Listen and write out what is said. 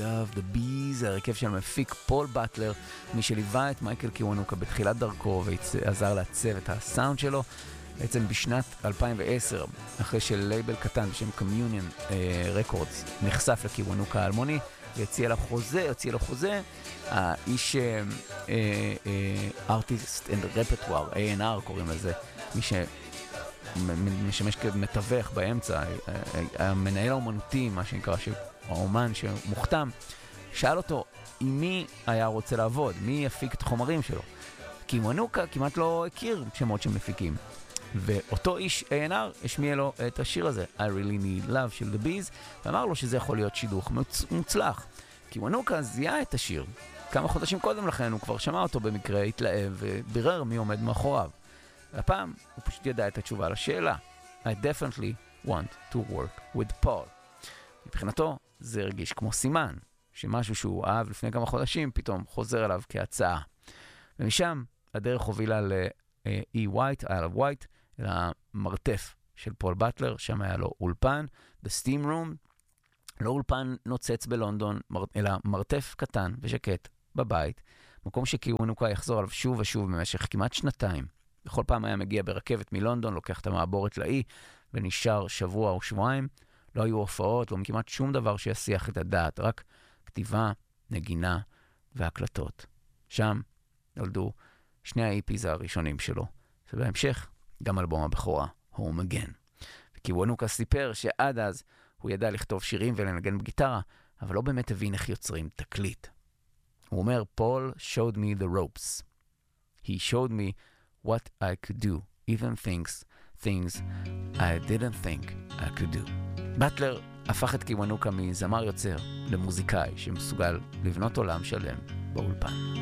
Love the Bees, הרכב של המפיק פול באטלר, מי שליווה את מייקל קיוונוקה בתחילת דרכו ועזר לעצב את הסאונד שלו. בעצם בשנת 2010, אחרי שלייבל קטן בשם Communion Records נחשף לקיוונוקה האלמוני, והציע לו חוזה, האיש Artist and Repertoire, A&R קוראים לזה, מי שמשמש כמתווך באמצע, המנהל האומנותי, מה שנקרא, האומן שמוכתם, שאל אותו עם מי היה רוצה לעבוד, מי יפיק את החומרים שלו. קיוונוקה כמעט לא הכיר שמות שמפיקים. ואותו איש A&R השמיע לו את השיר הזה, I Really Need Love של The Bees, ואמר לו שזה יכול להיות שידוך מוצלח. קיוונוקה זיהה את השיר. כמה חודשים קודם לכן הוא כבר שמע אותו במקרה, התלהב ובירר מי עומד מאחוריו. והפעם הוא פשוט ידע את התשובה לשאלה. I definitely want to work with Paul. מבחינתו זה הרגיש כמו סימן, שמשהו שהוא אהב לפני כמה חודשים פתאום חוזר אליו כהצעה. ומשם הדרך הובילה ל-E. White, Isle of White, אל המרתף של פול באטלר, שם היה לו אולפן, The Steam Room, לא אולפן נוצץ בלונדון, אלא מרתף קטן ושקט בבית, מקום שקיוונוקה יחזור עליו שוב ושוב במשך כמעט שנתיים. בכל פעם היה מגיע ברכבת מלונדון, לוקח את המעבורת לאי, ונשאר שבוע או שבועיים. לא היו הופעות, לא כמעט שום דבר שיסיח את הדעת, רק כתיבה, נגינה והקלטות. שם נולדו שני ה-EPs הראשונים שלו, ובהמשך גם אלבום הבכורה, Home Again. וקיוונוקה סיפר שעד אז הוא ידע לכתוב שירים ולנגן בגיטרה, אבל לא באמת הבין איך יוצרים תקליט. הוא אומר, Paul showed me the ropes. He showed me what I could do, even things I didn't think I could do. באטלר הפך את קיוונוקה מזמר יוצר למוזיקאי שמסוגל לבנות עולם שלם באולפן.